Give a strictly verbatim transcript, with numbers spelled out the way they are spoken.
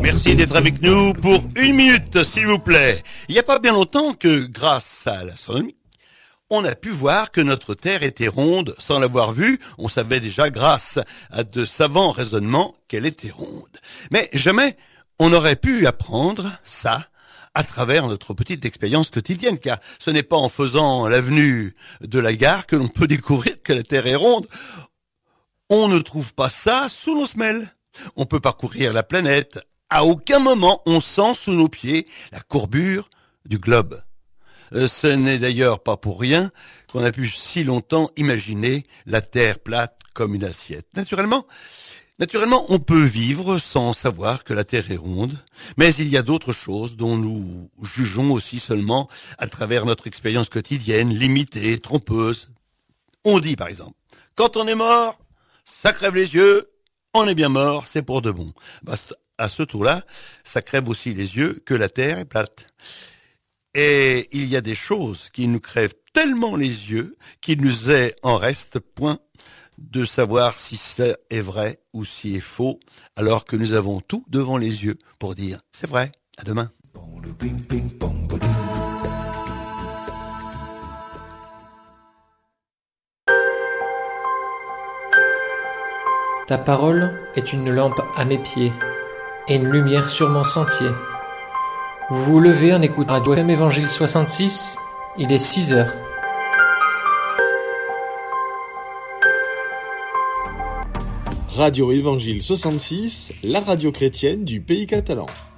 Merci d'être avec nous pour une minute, s'il vous plaît. Il n'y a pas bien longtemps que, grâce à l'astronomie, on a pu voir que notre Terre était ronde. Sans l'avoir vue, on savait déjà, grâce à de savants raisonnements, qu'elle était ronde. Mais jamais on n'aurait pu apprendre ça à travers notre petite expérience quotidienne, car ce n'est pas en faisant l'avenue de la gare que l'on peut découvrir que la Terre est ronde. On ne trouve pas ça sous nos semelles. On peut parcourir la planète. À aucun moment on sent sous nos pieds la courbure du globe. Euh, ce n'est d'ailleurs pas pour rien qu'on a pu si longtemps imaginer la Terre plate comme une assiette. Naturellement, naturellement, on peut vivre sans savoir que la Terre est ronde, mais il y a d'autres choses dont nous jugeons aussi seulement à travers notre expérience quotidienne, limitée, trompeuse. On dit par exemple, quand on est mort, ça crève les yeux, on est bien mort, c'est pour de bon. Bah, à ce tour-là, ça crève aussi les yeux que la Terre est plate. Et il y a des choses qui nous crèvent tellement les yeux qu'il nous est en reste point de savoir si c'est vrai ou si c'est faux, alors que nous avons tout devant les yeux pour dire c'est vrai. À demain. Ta parole est une lampe à mes pieds et une lumière sur mon sentier. Vous vous levez en écoutant Radio F M Évangile soixante-six, il est six heures. Radio Évangile soixante-six, la radio chrétienne du pays catalan.